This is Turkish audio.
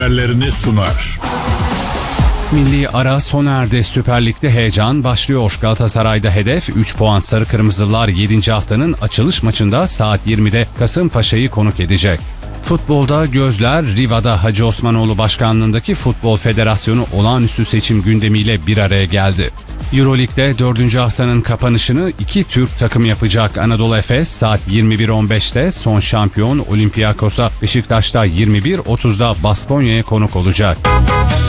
haberlerini sunar. Milli ara sona erdi. Süper Lig'de heyecan başlıyor. Galatasaray'da hedef 3 puan. Sarı Kırmızılar 7. haftanın açılış maçında saat 20'de Kasımpaşa'yı konuk edecek. Futbolda gözler Riva'da. Hacı Osmanoğlu başkanlığındaki Futbol Federasyonu olağanüstü seçim gündemiyle bir araya geldi. Euroleague'de 4. haftanın kapanışını 2 Türk takım yapacak. Anadolu Efes saat 21.15'te son şampiyon Olympiakos'a, Beşiktaş'ta 21.30'da Baskonya'ya konuk olacak.